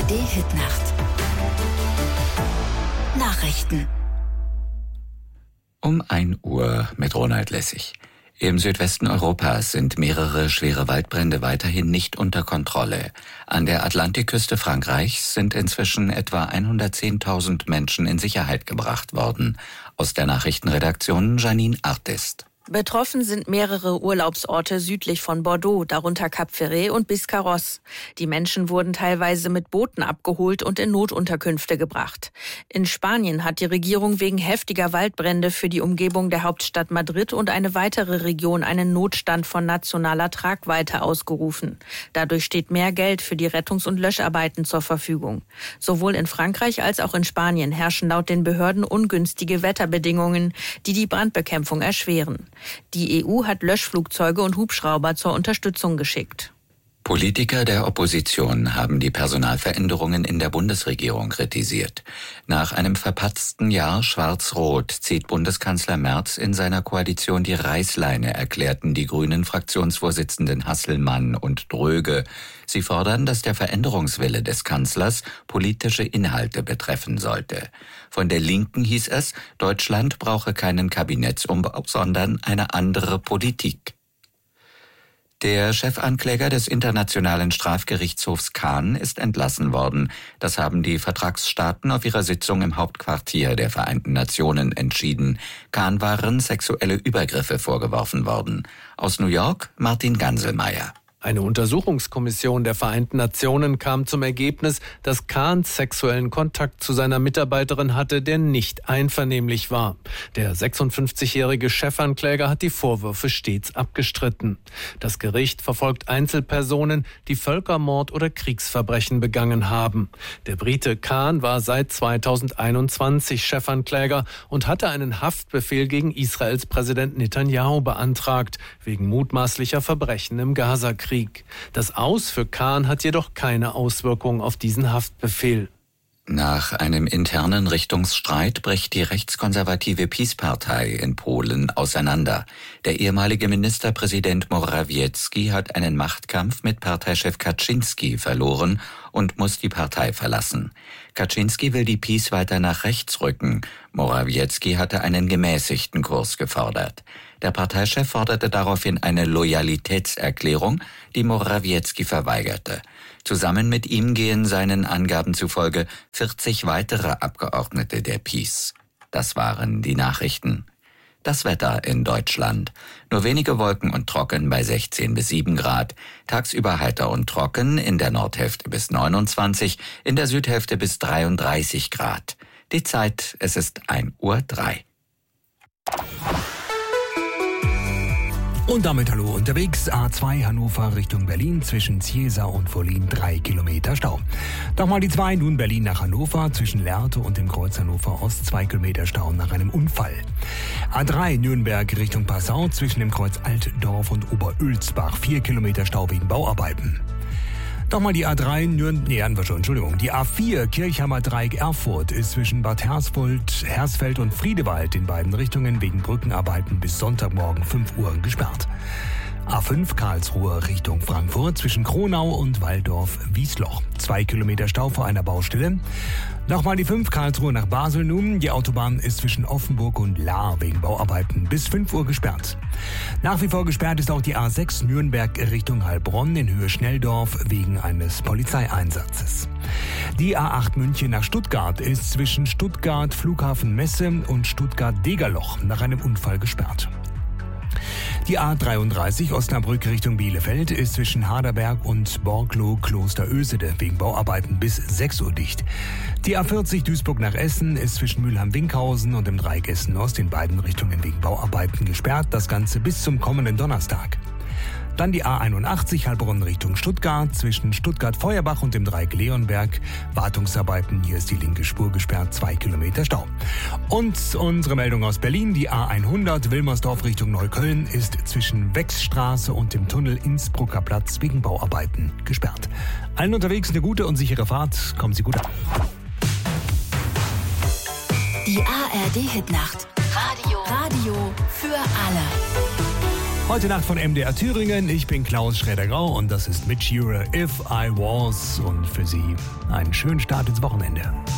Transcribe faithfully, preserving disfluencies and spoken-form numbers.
D-Hit-Nacht. Nachrichten. Um ein Uhr mit Ronald Lessig. Im Südwesten Europas sind mehrere schwere Waldbrände weiterhin nicht unter Kontrolle. An der Atlantikküste Frankreichs sind inzwischen etwa hundertzehntausend Menschen in Sicherheit gebracht worden. Aus der Nachrichtenredaktion Janine Artist. Betroffen sind mehrere Urlaubsorte südlich von Bordeaux, darunter Cap Ferret und Biscarrosse. Die Menschen wurden teilweise mit Booten abgeholt und in Notunterkünfte gebracht. In Spanien hat die Regierung wegen heftiger Waldbrände für die Umgebung der Hauptstadt Madrid und eine weitere Region einen Notstand von nationaler Tragweite ausgerufen. Dadurch steht mehr Geld für die Rettungs- und Löscharbeiten zur Verfügung. Sowohl in Frankreich als auch in Spanien herrschen laut den Behörden ungünstige Wetterbedingungen, die die Brandbekämpfung erschweren. Die E U hat Löschflugzeuge und Hubschrauber zur Unterstützung geschickt. Politiker der Opposition haben die Personalveränderungen in der Bundesregierung kritisiert. Nach einem verpatzten Jahr Schwarz-Rot zieht Bundeskanzler Merz in seiner Koalition die Reißleine, erklärten die grünen Fraktionsvorsitzenden Hasselmann und Dröge. Sie fordern, dass der Veränderungswille des Kanzlers politische Inhalte betreffen sollte. Von der Linken hieß es, Deutschland brauche keinen Kabinettsumbau, sondern eine andere Politik. Der Chefankläger des Internationalen Strafgerichtshofs Khan ist entlassen worden. Das haben die Vertragsstaaten auf ihrer Sitzung im Hauptquartier der Vereinten Nationen entschieden. Khan waren sexuelle Übergriffe vorgeworfen worden. Aus New York Martin Ganselmeier. Eine Untersuchungskommission der Vereinten Nationen kam zum Ergebnis, dass Khan sexuellen Kontakt zu seiner Mitarbeiterin hatte, der nicht einvernehmlich war. Der sechsundfünfzigjährige Chefankläger hat die Vorwürfe stets abgestritten. Das Gericht verfolgt Einzelpersonen, die Völkermord oder Kriegsverbrechen begangen haben. Der Brite Khan war seit zweitausendeinundzwanzig Chefankläger und hatte einen Haftbefehl gegen Israels Präsident Netanyahu beantragt, wegen mutmaßlicher Verbrechen im Gazakrieg. Das Aus für Khan hat jedoch keine Auswirkung auf diesen Haftbefehl. Nach einem internen Richtungsstreit bricht die rechtskonservative PiS-Partei in Polen auseinander. Der ehemalige Ministerpräsident Morawiecki hat einen Machtkampf mit Parteichef Kaczynski verloren und muss die Partei verlassen. Kaczynski will die PiS weiter nach rechts rücken. Morawiecki hatte einen gemäßigten Kurs gefordert. Der Parteichef forderte daraufhin eine Loyalitätserklärung, die Morawiecki verweigerte. Zusammen mit ihm gehen seinen Angaben zufolge vierzig weitere Abgeordnete der PiS. Das waren die Nachrichten. Das Wetter in Deutschland. Nur wenige Wolken und trocken bei sechzehn bis sieben Grad. Tagsüber heiter und trocken, in der Nordhälfte bis neunundzwanzig, in der Südhälfte bis dreiunddreißig Grad. Die Zeit, es ist ein Uhr drei. Und damit hallo unterwegs, A zwei Hannover Richtung Berlin, zwischen Ziesa und Wollin drei Kilometer Stau. Nochmal die zwei, nun Berlin nach Hannover, zwischen Lehrte und dem Kreuz Hannover Ost zwei Kilometer Stau nach einem Unfall. A drei Nürnberg Richtung Passau, zwischen dem Kreuz Altdorf und Oberülsbach vier Kilometer Stau wegen Bauarbeiten. Nochmal die A drei Nürnberg, nee, Entschuldigung, die A vier Kirchheimer Dreieck Erfurt ist zwischen Bad Hersfeld, Hersfeld und Friedewald in beiden Richtungen wegen Brückenarbeiten bis Sonntagmorgen fünf Uhr gesperrt. A fünf Karlsruhe Richtung Frankfurt zwischen Kronau und Walldorf-Wiesloch. Zwei Kilometer Stau vor einer Baustelle. Nochmal die fünf Karlsruhe nach Basel nun. Die Autobahn ist zwischen Offenburg und Lahr wegen Bauarbeiten bis fünf Uhr gesperrt. Nach wie vor gesperrt ist auch die A sechs Nürnberg Richtung Heilbronn in Höhe Schnelldorf wegen eines Polizeieinsatzes. Die A acht München nach Stuttgart ist zwischen Stuttgart Flughafen Messe und Stuttgart Degerloch nach einem Unfall gesperrt. Die A dreiunddreißig Osnabrück Richtung Bielefeld ist zwischen Haderberg und Borglow Klosterösede wegen Bauarbeiten bis sechs Uhr dicht. Die A vierzig Duisburg nach Essen ist zwischen Mülheim-Winkhausen und dem Dreieck Essen-Ost in beiden Richtungen wegen Bauarbeiten gesperrt, das Ganze bis zum kommenden Donnerstag. Dann die A einundachtzig Heilbronn Richtung Stuttgart, zwischen Stuttgart-Feuerbach und dem Dreieck Leonberg. Wartungsarbeiten, hier ist die linke Spur gesperrt, zwei Kilometer Stau. Und unsere Meldung aus Berlin, die A hundert Wilmersdorf Richtung Neukölln ist zwischen Wechsstraße und dem Tunnel Innsbrucker Platz wegen Bauarbeiten gesperrt. Allen unterwegs eine gute und sichere Fahrt, kommen Sie gut an. Die A R D-Hitnacht. Radio. Radio für alle. Heute Nacht von M D R Thüringen. Ich bin Klaus Schroeder-Grau und das ist Mitch Ure, If I Was. Und für Sie einen schönen Start ins Wochenende.